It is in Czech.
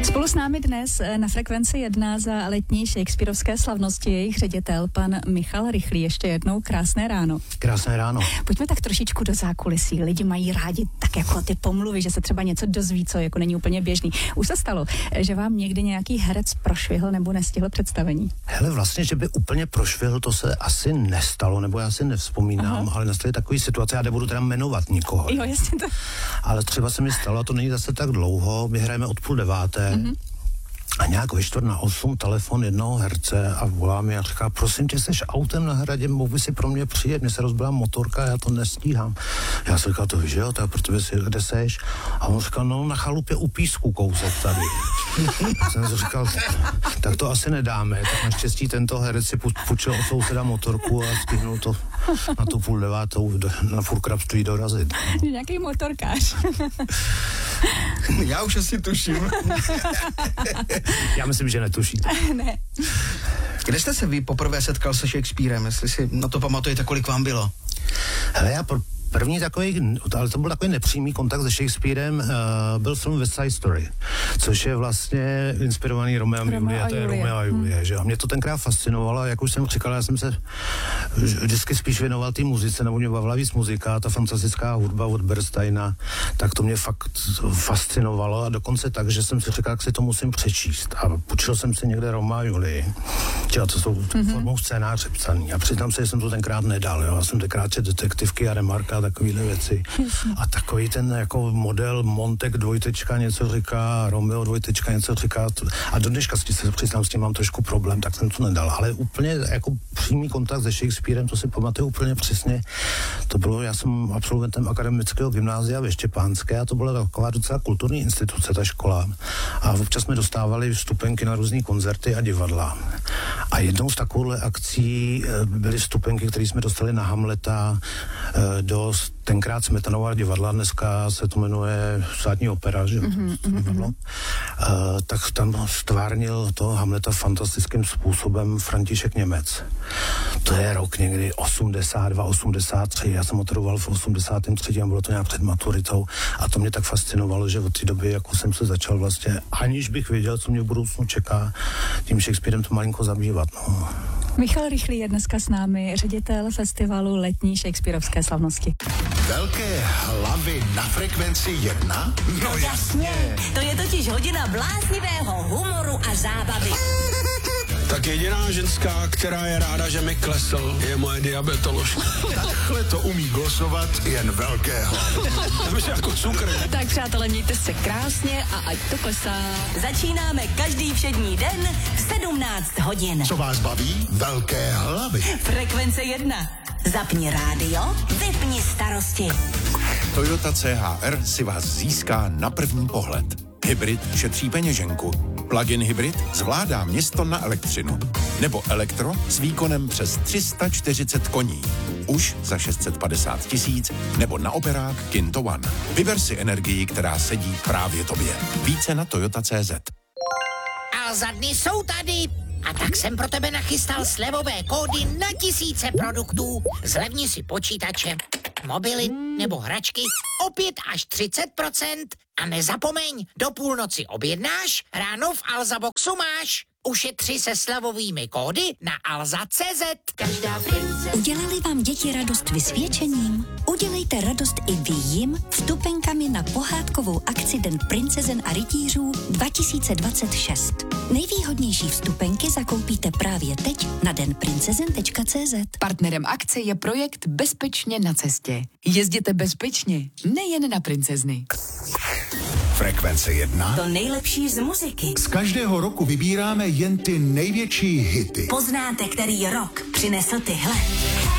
Spolu s námi dnes na Frekvenci 1 za letní shakespearovské slavnosti jejich ředitel, pan Michal Rychlý. Ještě jednou krásné ráno. Krásné ráno. Pojďme tak trošičku do zákulisí. Lidi mají rádi tak jako ty pomluvy, že se třeba něco dozví, co jako není úplně běžný. Už se stalo, že vám někdy nějaký herec prošvihl nebo nestihl představení? Hele, vlastně, že by úplně prošvihl, to se asi nestalo, nebo já si nevzpomínám, ale nastaly takové situace, já nebudu teda jmenovat nikoho. Jo, jasně to. Ale třeba se mi stalo, a to není zase tak dlouho, my hrajeme od 7:30. A nějak ve 7:45 telefon jednoho herce a volá mi a říká, prosím tě, seš autem na hradě, mohl by si pro mě přijet, mě se rozbila motorka, já to nestíhám. Já jsem říkal, to víš, jo, tak protože si, kde seš? A on říkal, no na chalupě u Písku kousek tady. A jsem si říkal, tak to asi nedáme. Tak naštěstí tento herec si půjčil od souseda motorku a stihnul to na tu 8:30 na Furkrabství dorazit. Nějaký motorkář. Já už asi tuším. Já myslím, že netušíte. Ne. Kde jste se vy poprvé setkal se Shakespearem, jestli si na to pamatujete, kolik vám bylo? Hele, já první takový, ale to byl takový nepřímý kontakt se Shakespearem, byl film West Side Story, což je vlastně inspirovaný Romeo a Julie, že? A mě to tenkrát fascinovalo, jak už jsem říkal, já jsem se vždycky spíš věnoval té muzice, nebo mě bavila víc muzika, ta fantastická hudba od Bernsteina, tak to mě fakt fascinovalo a dokonce tak, že jsem si říkal, jak si to musím přečíst. A půjčil jsem si někde Romeo a Julie, to jsou formou scénáře psaný. A přiznám se, že jsem to tenkrát nedal, jo? Já jsem tenkrát četl detektivky a Remarka, takovýhle věci. A takový ten jako model Montek dvojtečka něco říká, Romeo dvojtečka něco říká. A do dneška se přiznám, s tím mám trošku problém, tak jsem to nedal. Ale úplně jako přímý kontakt se Shakespearem, to si pamatuju úplně přesně. To bylo, já jsem absolventem akademického gymnázia ve Štěpánské a to byla taková docela kulturní instituce, ta škola. A občas jsme dostávali vstupenky na různý koncerty a divadla. A jednou z takovouhle akcí byly vstupenky, které jsme dostali na Hamleta do tenkrát Smetanova divadla, dneska se to jmenuje Státní opera, že divadlo. Tak tam stvárnil toho Hamleta fantastickým způsobem František Němec. To je rok někdy 82, 83, já jsem oteroval v 83 a bylo to nějak před maturitou a to mě tak fascinovalo, že od té doby jako jsem se začal vlastně, aniž bych věděl, co mě v budoucnu čeká, tím Shakespearem to malinko zabývat. No. Michal Rychlý je dneska s námi, ředitel festivalu letní shakespearovské slavnosti. Velké hlavy na Frekvenci 1? No jasně, to je totiž hodina bláznivého humoru a zábavy. Tak jediná ženská, která je ráda, že mi klesl, je moje diabetoložka. Takhle to umí glosovat jen velké hlavy. To je jako cukr. Tak přátelé, mějte se krásně a ať to klesá. Začínáme každý všední den v 17 hodin. Co vás baví? Velké hlavy. Frekvence 1. Zapni rádio, vypni starosti. Toyota CHR si vás získá na první pohled. Hybrid šetří peněženku. Plug-in hybrid zvládá město na elektřinu. Nebo elektro s výkonem přes 340 koní. Už za 650 000 nebo na operák Kinto One. Vyber si energii, která sedí právě tobě. Více na Toyota.cz. Alza dny jsou tady. A tak jsem pro tebe nachystal slevové kódy na tisíce produktů. Zlevni si počítače, mobily nebo hračky o 5 až 30%. A nezapomeň, do půlnoci objednáš, ráno v Alza Boxu máš. Ušetři se slevovými kódy na alza.cz. Udělali vám děti radost vysvědčením? Udělejte radost i vy jim vstupenkami na pohádkovou akci Den princezen a rytířů 2026. Nejvýhodnější vstupenky zakoupíte právě teď na denprincezen.cz. Partnerem akce je projekt Bezpečně na cestě. Jezděte bezpečně, nejen na princezny. Frekvence 1. To nejlepší z muziky. Z každého roku vybíráme jen ty největší hity. Poznáte, který rok přinesl tyhle.